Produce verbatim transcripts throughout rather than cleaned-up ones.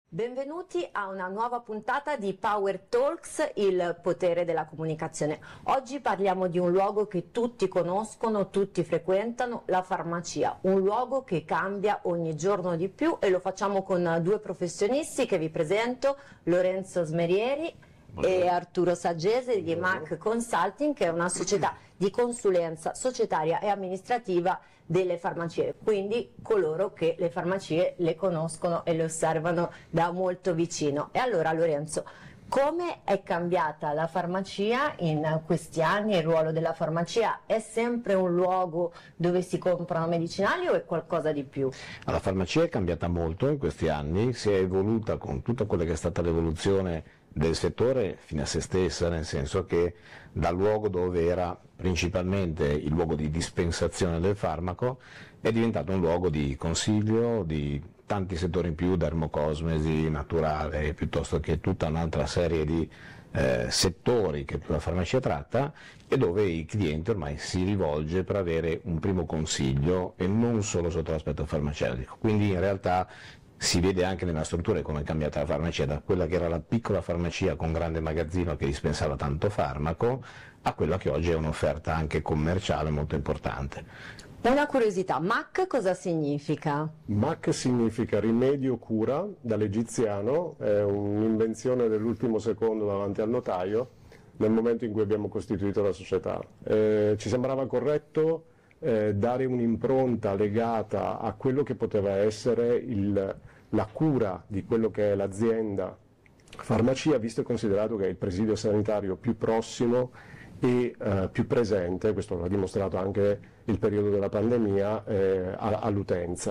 Benvenuti a una nuova puntata di Power Talks, il potere della comunicazione. Oggi parliamo di un luogo che tutti conoscono, tutti frequentano, la farmacia, un luogo che cambia ogni giorno di più e lo facciamo con due professionisti che vi presento, Lorenzo Smerieri e Arturo Saggese di Mac Consulting, che è una società di consulenza societaria e amministrativa delle farmacie, quindi coloro che le farmacie le conoscono e le osservano da molto vicino. E allora Lorenzo, come è cambiata la farmacia in questi anni? Il ruolo della farmacia è sempre un luogo dove si comprano medicinali o è qualcosa di più? La farmacia è cambiata molto in questi anni, si è evoluta con tutta quella che è stata l'evoluzione del settore fino a se stessa, nel senso che dal luogo dove era principalmente il luogo di dispensazione del farmaco è diventato un luogo di consiglio di tanti settori in più, dermocosmesi, naturale, piuttosto che tutta un'altra serie di eh, settori che la farmacia tratta e dove il cliente ormai si rivolge per avere un primo consiglio e non solo sotto l'aspetto farmaceutico. Quindi in realtà si vede anche nella struttura come è cambiata la farmacia, da quella che era la piccola farmacia con grande magazzino che dispensava tanto farmaco a quella che oggi è un'offerta anche commerciale molto importante. Una curiosità, M A C cosa significa? M A C significa rimedio cura, dall'egiziano, è un'invenzione dell'ultimo secondo davanti al notaio nel momento in cui abbiamo costituito la società. Eh, ci sembrava corretto Eh, dare un'impronta legata a quello che poteva essere il, la cura di quello che è l'azienda farmacia, visto e considerato che è il presidio sanitario più prossimo e eh, più presente, questo l'ha dimostrato anche il periodo della pandemia, eh, all'utenza.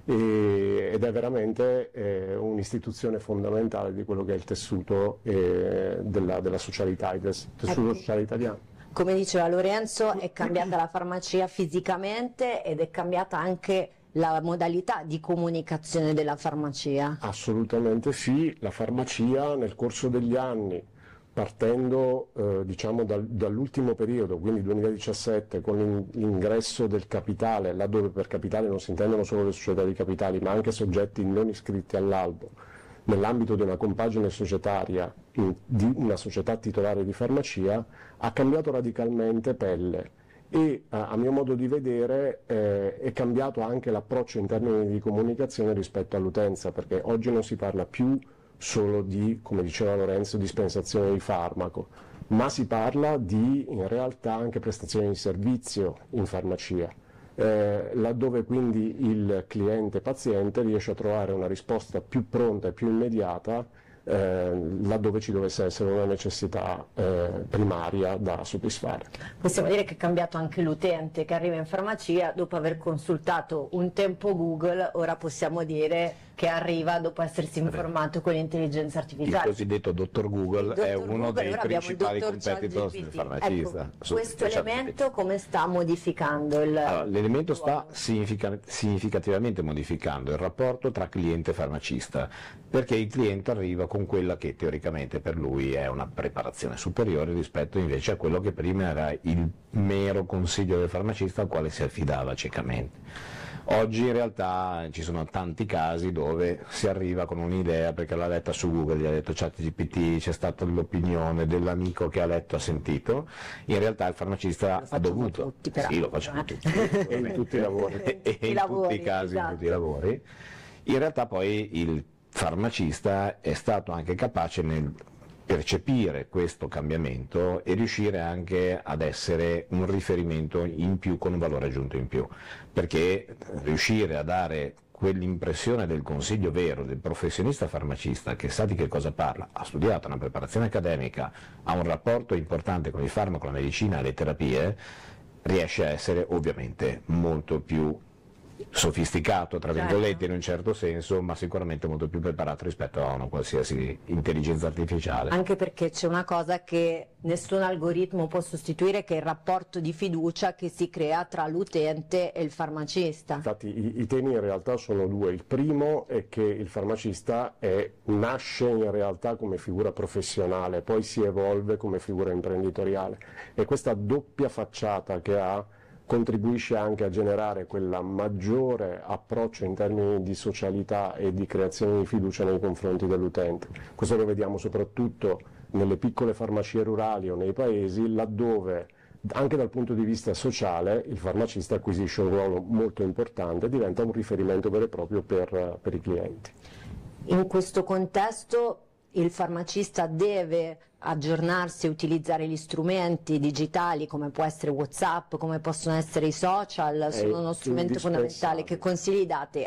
E, ed è veramente eh, un'istituzione fondamentale di quello che è il tessuto eh, della, della socialità, del tessuto sociale italiano. Come diceva Lorenzo, è cambiata la farmacia fisicamente ed è cambiata anche la modalità di comunicazione della farmacia. Assolutamente sì, la farmacia nel corso degli anni, partendo eh, diciamo dal, dall'ultimo periodo, quindi duemiladiciassette, con l'ingresso del capitale, laddove per capitale non si intendono solo le società di capitali, ma anche soggetti non iscritti all'albo, nell'ambito di una compagine societaria in, di una società titolare di farmacia, ha cambiato radicalmente pelle e a, a mio modo di vedere eh, è cambiato anche l'approccio in termini di comunicazione rispetto all'utenza, perché oggi non si parla più solo di, come diceva Lorenzo, dispensazione di farmaco, ma si parla di in realtà anche prestazione di servizio in farmacia. Eh, laddove quindi il cliente paziente riesce a trovare una risposta più pronta e più immediata eh, laddove ci dovesse essere una necessità eh, primaria da soddisfare. Possiamo dire che è cambiato anche l'utente che arriva in farmacia dopo aver consultato un tempo Google, ora possiamo dire che arriva dopo essersi informato con l'intelligenza artificiale. Il cosiddetto dottor Google dottor è uno Google, dei principali competitors del farmacista. Ecco, questo elemento come sta modificando il... Allora, l'elemento sta significa, significativamente modificando il rapporto tra cliente e farmacista, perché il cliente arriva con quella che teoricamente per lui è una preparazione superiore rispetto invece a quello che prima era il mero consiglio del farmacista al quale si affidava ciecamente. Oggi in realtà ci sono tanti casi dove si arriva con un'idea perché l'ha letta su Google, gli ha detto ChatGPT, c'è stata l'opinione dell'amico che ha letto, ha sentito, in realtà il farmacista ha dovuto, tutti, però. sì, lo facciamo tutti, E in tutti i lavori. e, e in lavori, tutti i casi, esatto. in tutti i lavori, in realtà poi il farmacista è stato anche capace nel percepire questo cambiamento e riuscire anche ad essere un riferimento in più con un valore aggiunto in più, perché riuscire a dare quell'impressione del consiglio vero del professionista farmacista che sa di che cosa parla, ha studiato una preparazione accademica, ha un rapporto importante con il farmaco, la medicina e le terapie, riesce a essere ovviamente molto più sofisticato tra virgolette, certo, in un certo senso, ma sicuramente molto più preparato rispetto a una qualsiasi intelligenza artificiale. Anche perché c'è una cosa che nessun algoritmo può sostituire, che è il rapporto di fiducia che si crea tra l'utente e il farmacista. Infatti i, i temi in realtà sono due. Il primo è che il farmacista è, nasce in realtà come figura professionale, poi si evolve come figura imprenditoriale, e questa doppia facciata che ha contribuisce anche a generare quel maggiore approccio in termini di socialità e di creazione di fiducia nei confronti dell'utente. Questo lo vediamo soprattutto nelle piccole farmacie rurali o nei paesi, laddove anche dal punto di vista sociale il farmacista acquisisce un ruolo molto importante e diventa un riferimento vero e proprio per, per i clienti. In questo contesto il farmacista deve aggiornarsi e utilizzare gli strumenti digitali come può essere WhatsApp, come possono essere i social, sono uno strumento fondamentale. Che consigli date